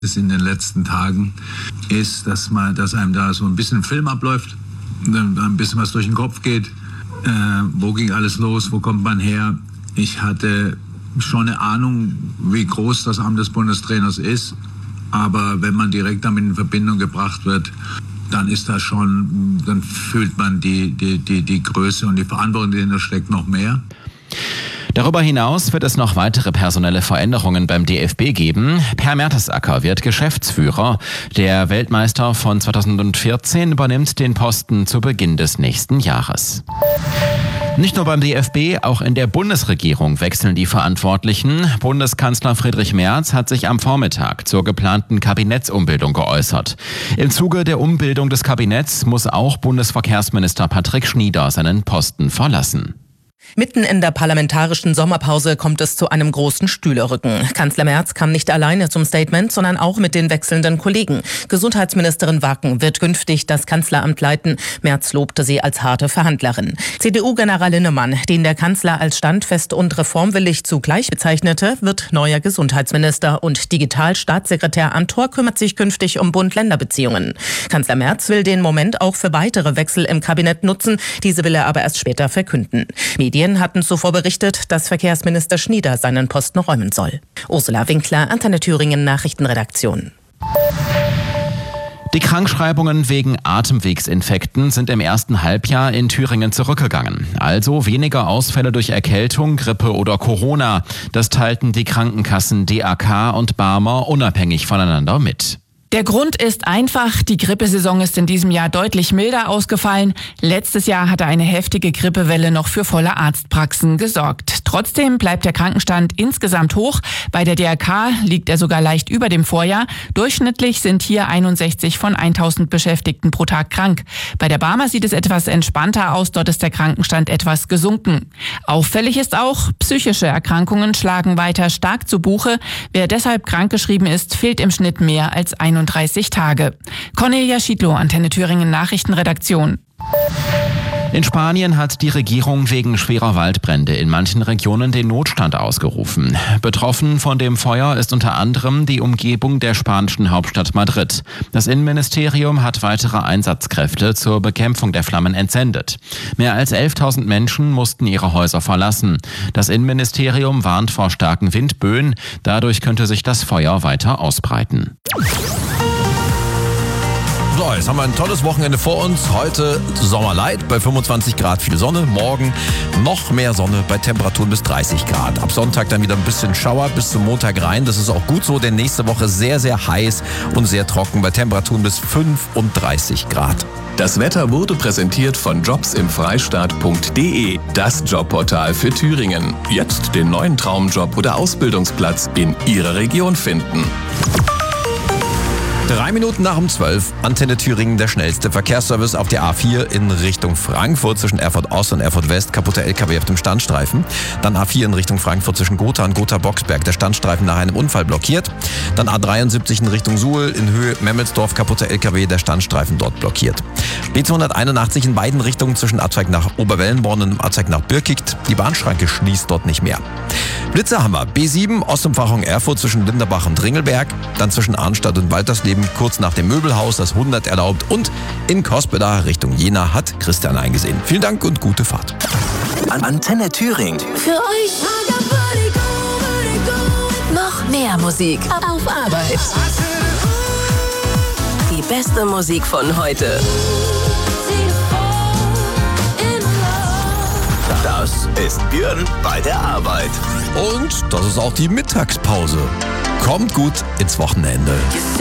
in den letzten Tagen ist, dass einem da so ein bisschen ein Film abläuft, ein bisschen was durch den Kopf geht. Wo ging alles los? Wo kommt man her? Ich hatte schon eine Ahnung, wie groß das Amt des Bundestrainers ist. Aber wenn man direkt damit in Verbindung gebracht wird, dann fühlt man die Größe und die Verantwortung, die dahinter steckt, noch mehr. Darüber hinaus wird es noch weitere personelle Veränderungen beim DFB geben. Per Mertesacker wird Geschäftsführer. Der Weltmeister von 2014 übernimmt den Posten zu Beginn des nächsten Jahres. Nicht nur beim DFB, auch in der Bundesregierung wechseln die Verantwortlichen. Bundeskanzler Friedrich Merz hat sich am Vormittag zur geplanten Kabinettsumbildung geäußert. Im Zuge der Umbildung des Kabinetts muss auch Bundesverkehrsminister Patrick Schnieder seinen Posten verlassen. Mitten in der parlamentarischen Sommerpause kommt es zu einem großen Stühlerücken. Kanzler Merz kam nicht alleine zum Statement, sondern auch mit den wechselnden Kollegen. Gesundheitsministerin Wacken wird künftig das Kanzleramt leiten. Merz lobte sie als harte Verhandlerin. CDU-General Linnemann, den der Kanzler als standfest und reformwillig zugleich bezeichnete, wird neuer Gesundheitsminister und Digitalstaatssekretär Amthor kümmert sich künftig um Bund-Länder-Beziehungen. Kanzler Merz will den Moment auch für weitere Wechsel im Kabinett nutzen. Diese will er aber erst später verkünden. Medien hatten zuvor berichtet, dass Verkehrsminister Schnieder seinen Posten räumen soll. Ursula Winkler, Antenne Thüringen Nachrichtenredaktion. Die Krankschreibungen wegen Atemwegsinfekten sind im ersten Halbjahr in Thüringen zurückgegangen. Also weniger Ausfälle durch Erkältung, Grippe oder Corona. Das teilten die Krankenkassen DAK und Barmer unabhängig voneinander mit. Der Grund ist einfach, die Grippesaison ist in diesem Jahr deutlich milder ausgefallen. Letztes Jahr hatte eine heftige Grippewelle noch für volle Arztpraxen gesorgt. Trotzdem bleibt der Krankenstand insgesamt hoch. Bei der DRK liegt er sogar leicht über dem Vorjahr. Durchschnittlich sind hier 61 von 1000 Beschäftigten pro Tag krank. Bei der Barmer sieht es etwas entspannter aus, dort ist der Krankenstand etwas gesunken. Auffällig ist auch, psychische Erkrankungen schlagen weiter stark zu Buche. Wer deshalb krankgeschrieben ist, fehlt im Schnitt mehr als 31 Tage. Cornelia Schiedlow, Antenne Thüringen Nachrichtenredaktion. In Spanien hat die Regierung wegen schwerer Waldbrände in manchen Regionen den Notstand ausgerufen. Betroffen von dem Feuer ist unter anderem die Umgebung der spanischen Hauptstadt Madrid. Das Innenministerium hat weitere Einsatzkräfte zur Bekämpfung der Flammen entsendet. Mehr als 11.000 Menschen mussten ihre Häuser verlassen. Das Innenministerium warnt vor starken Windböen. Dadurch könnte sich das Feuer weiter ausbreiten. So, jetzt haben wir ein tolles Wochenende vor uns. Heute Sommerlight bei 25 Grad, viel Sonne. Morgen noch mehr Sonne bei Temperaturen bis 30 Grad. Ab Sonntag dann wieder ein bisschen Schauer bis zum Montag rein. Das ist auch gut so, denn nächste Woche sehr, sehr heiß und sehr trocken bei Temperaturen bis 35 Grad. Das Wetter wurde präsentiert von jobsimfreistaat.de, das Jobportal für Thüringen. Jetzt den neuen Traumjob oder Ausbildungsplatz in Ihrer Region finden. 3 Minuten nach um 12, Antenne Thüringen, der schnellste Verkehrsservice auf der A4 in Richtung Frankfurt zwischen Erfurt Ost und Erfurt West, kaputter LKW auf dem Standstreifen. Dann A4 in Richtung Frankfurt zwischen Gotha und Gotha-Boxberg, der Standstreifen nach einem Unfall blockiert. Dann A73 in Richtung Suhl in Höhe Memmelsdorf, kaputter LKW, der Standstreifen dort blockiert. B281 in beiden Richtungen zwischen Abzweig nach Oberwellenborn und Abzweig nach Birkigt. Die Bahnschranke schließt dort nicht mehr. Blitzer haben wir. B7 Ostumfahrung Erfurt zwischen Linderbach und Ringelberg. Dann zwischen Arnstadt und Waltersleben kurz nach dem Möbelhaus das 100 erlaubt. Und in Cospeda Richtung Jena hat Christian eingesehen. Vielen Dank und gute Fahrt. Antenne Thüringen. Für euch noch mehr Musik auf Arbeit. Die beste Musik von heute. Das ist Björn bei der Arbeit. Und das ist auch die Mittagspause. Kommt gut ins Wochenende.